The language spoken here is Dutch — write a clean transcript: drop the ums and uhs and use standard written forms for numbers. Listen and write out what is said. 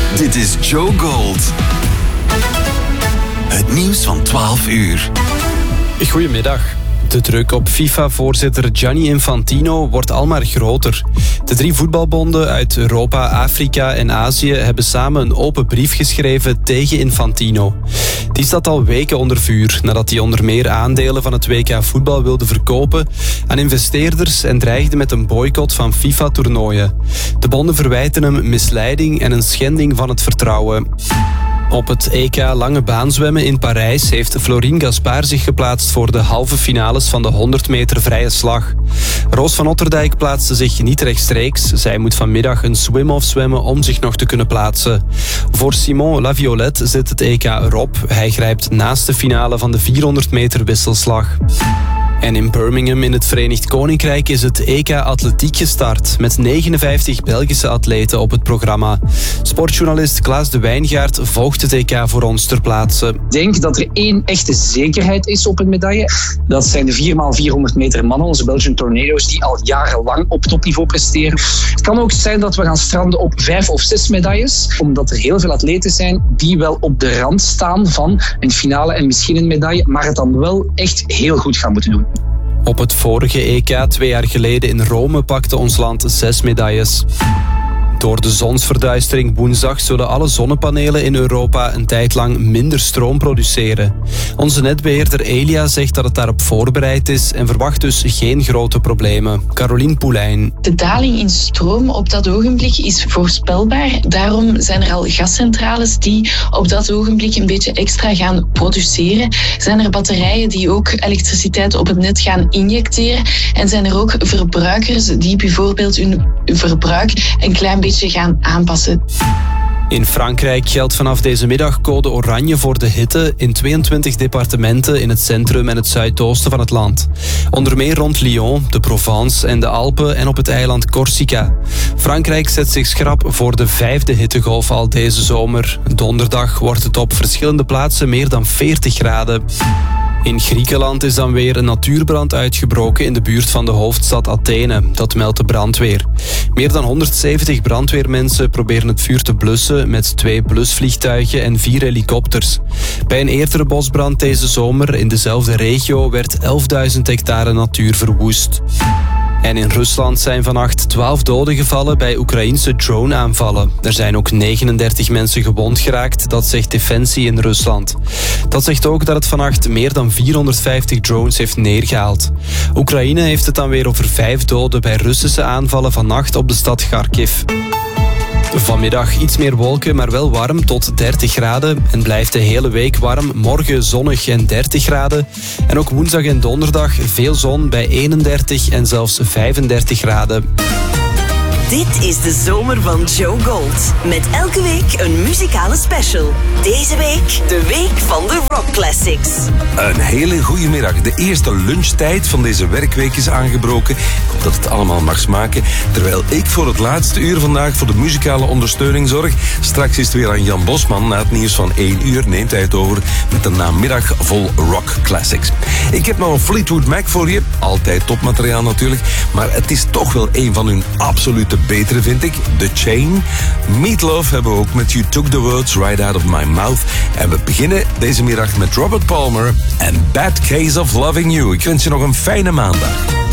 Dit is Joe Gold. Het nieuws van 12 uur. Goedemiddag. De druk op FIFA-voorzitter Gianni Infantino wordt almaar groter. De 3 voetbalbonden uit Europa, Afrika en Azië hebben samen een open brief geschreven tegen Infantino. Die staat al weken onder vuur nadat hij onder meer aandelen van het WK voetbal wilde verkopen aan investeerders en dreigde met een boycott van FIFA-toernooien. De bonden verwijten hem misleiding en een schending van het vertrouwen. Op het EK lange baanzwemmen in Parijs heeft Florine Gaspard zich geplaatst voor de halve finales van de 100 meter vrije slag. Roos van Otterdijk plaatste zich niet rechtstreeks. Zij moet vanmiddag een swim-off zwemmen om zich nog te kunnen plaatsen. Voor Simon Laviolette zit het EK erop. Hij grijpt naast de finale van de 400 meter wisselslag. En in Birmingham in het Verenigd Koninkrijk is het EK Atletiek gestart met 59 Belgische atleten op het programma. Sportjournalist Klaas de Wijngaard volgt het EK voor ons ter plaatse. Ik denk dat er 1 echte zekerheid is op een medaille. Dat zijn de 4x400 meter mannen, onze Belgian Tornado's, die al jarenlang op topniveau presteren. Het kan ook zijn dat we gaan stranden op 5 of 6 medailles, omdat er heel veel atleten zijn die wel op de rand staan van een finale en misschien een medaille, maar het dan wel echt heel goed gaan moeten doen. Op het vorige EK 2 jaar geleden in Rome pakte ons land 6 medailles. Door de zonsverduistering woensdag zullen alle zonnepanelen in Europa een tijd lang minder stroom produceren. Onze netbeheerder Elia zegt dat het daarop voorbereid is en verwacht dus geen grote problemen. Caroline Poelijn. De daling in stroom op dat ogenblik is voorspelbaar. Daarom zijn er al gascentrales die op dat ogenblik een beetje extra gaan produceren. Zijn er batterijen die ook elektriciteit op het net gaan injecteren. En zijn er ook verbruikers die bijvoorbeeld hun verbruik een klein beetje gaan aanpassen. In Frankrijk geldt vanaf deze middag code oranje voor de hitte in 22 departementen in het centrum en het zuidoosten van het land. Onder meer rond Lyon, de Provence en de Alpen en op het eiland Corsica. Frankrijk zet zich schrap voor de 5e hittegolf al deze zomer. Donderdag wordt het op verschillende plaatsen meer dan 40 graden. In Griekenland is dan weer een natuurbrand uitgebroken in de buurt van de hoofdstad Athene. Dat meldt de brandweer. Meer dan 170 brandweermensen proberen het vuur te blussen met 2 blusvliegtuigen en 4 helikopters. Bij een eerdere bosbrand deze zomer in dezelfde regio werd 11.000 hectare natuur verwoest. En in Rusland zijn vannacht 12 doden gevallen bij Oekraïnse drone-aanvallen. Er zijn ook 39 mensen gewond geraakt, dat zegt Defensie in Rusland. Dat zegt ook dat het vannacht meer dan 450 drones heeft neergehaald. Oekraïne heeft het dan weer over 5 doden bij Russische aanvallen vannacht op de stad Kharkiv. Vanmiddag iets meer wolken, maar wel warm tot 30 graden. En blijft de hele week warm. Morgen zonnig en 30 graden. En ook woensdag en donderdag veel zon bij 31 en zelfs 35 graden. Dit is de zomer van Joe Gold. Met elke week een muzikale special. Deze week de week van de Rock Classics. Een hele goede middag. De eerste lunchtijd van deze werkweek is aangebroken. Ik hoop dat het allemaal mag smaken. Terwijl ik voor het laatste uur vandaag voor de muzikale ondersteuning zorg. Straks is het weer aan Jan Bosman. Na het nieuws van 1 uur neemt hij het over met een namiddag vol Rock Classics. Ik heb nog een Fleetwood Mac voor je. Altijd topmateriaal natuurlijk. Maar het is toch wel een van hun absolute betere, vind ik. The Chain. Meatloaf hebben we ook met You Took the Words Right Out of My Mouth. En we beginnen deze middag met Robert Palmer en Bad Case of Loving You. Ik wens je nog een fijne maandag.